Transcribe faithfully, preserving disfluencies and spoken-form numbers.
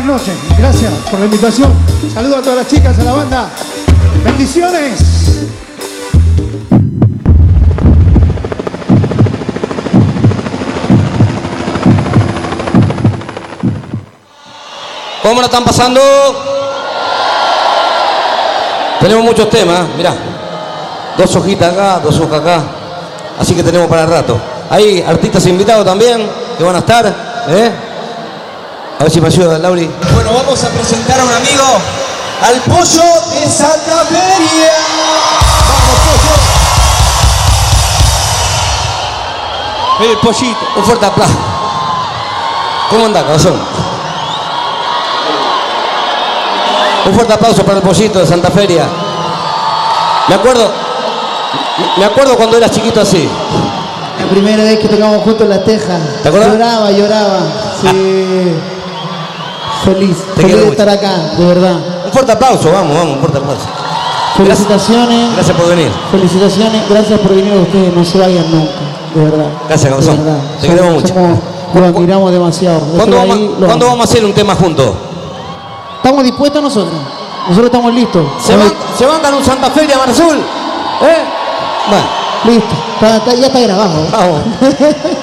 noches. Gracias por la invitación. Saludos a todas las chicas, a la banda. Bendiciones. ¿Cómo la están pasando? Tenemos muchos temas, mirá. Dos hojitas acá, dos hojas acá. Así que tenemos para el rato. Hay artistas invitados también que van a estar. ¿eh? A ver si me ayuda, Lauri. Bueno, vamos a presentar a un amigo, al Pollo de Santa Feria. Vamos, Pollo. El pollito. Un fuerte aplauso. ¿Cómo anda, cabezón? Un fuerte aplauso para el Pollito de Santa Feria. Me acuerdo, me acuerdo cuando eras chiquito así. La primera vez que tocamos juntos en La Teja. ¿Te acuerdas? Lloraba, lloraba. Sí. Feliz, Te feliz quiero de estar mucho. acá, de verdad. Un fuerte aplauso, vamos, vamos, un fuerte aplauso. Felicitaciones. Gracias por venir. Felicitaciones, gracias por venir a ustedes, no se vayan nunca, de verdad. Gracias, cabezón. De verdad. Te Somos- queremos mucho. somos- Lo admiramos demasiado. ¿Cuándo, Estoy vamos, ahí, lo ¿cuándo amo. vamos a hacer un tema juntos? Estamos dispuestos nosotros. Nosotros estamos listos. ¿Se, van, ¿Se bancan un Santa Feria, Marzul? ¿Eh? Bueno, Listo. Está- está- ya está grabado. vamos.